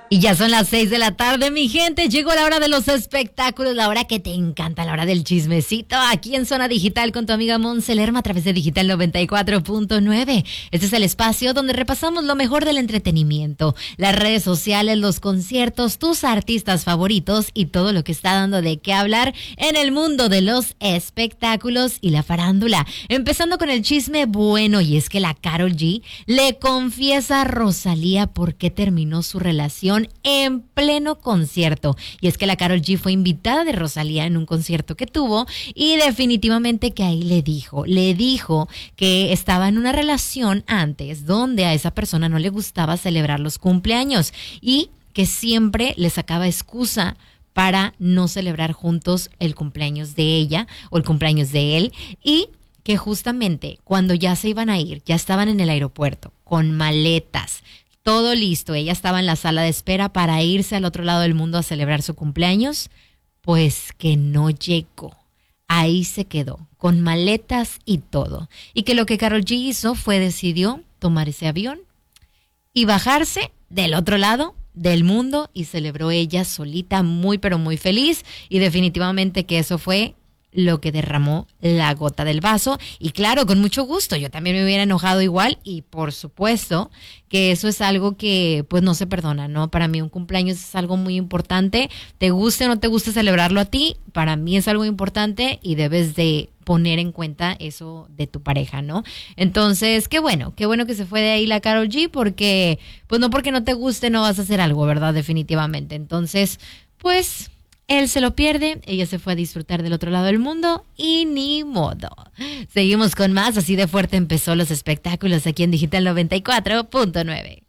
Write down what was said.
Y ya son las 6 de la tarde, mi gente. Llegó la hora de los espectáculos, la hora que te encanta, la hora del chismecito. Aquí en Zona Digital con tu amiga Monse Lerma a través de Digital 94.9. Este es el espacio donde repasamos lo mejor del entretenimiento, las redes sociales, los conciertos, tus artistas favoritos y todo lo que está dando de qué hablar en el mundo de los espectáculos y la farándula. Empezando con el chisme bueno, y es que la Karol G le confiesa a Rosalía por qué terminó su relación en pleno concierto. Y es que la Karol G fue invitada de Rosalía en un concierto que tuvo y definitivamente que ahí le dijo que estaba en una relación antes donde a esa persona no le gustaba celebrar los cumpleaños y que siempre le sacaba excusa para no celebrar juntos el cumpleaños de ella o el cumpleaños de él, y que justamente cuando ya se iban a ir, ya estaban en el aeropuerto con maletas, todo listo, ella estaba en la sala de espera para irse al otro lado del mundo a celebrar su cumpleaños, pues que no llegó. Ahí se quedó, con maletas y todo. Y que lo que Karol G hizo fue decidió tomar ese avión y bajarse del otro lado del mundo y celebró ella solita, muy pero muy feliz, y definitivamente que eso fue lo que derramó la gota del vaso. Y claro, con mucho gusto, yo también me hubiera enojado igual, y por supuesto que eso es algo que pues no se perdona, ¿no? Para mí un cumpleaños es algo muy importante, te guste o no te guste celebrarlo a ti, para mí es algo importante y debes de poner en cuenta eso de tu pareja, ¿no? Entonces, qué bueno que se fue de ahí la Karol G, porque pues no porque no te guste no vas a hacer algo, ¿verdad? Definitivamente. Entonces, pues él se lo pierde, ella se fue a disfrutar del otro lado del mundo y ni modo. Seguimos con más, así de fuerte empezó los espectáculos aquí en Digital 94.9.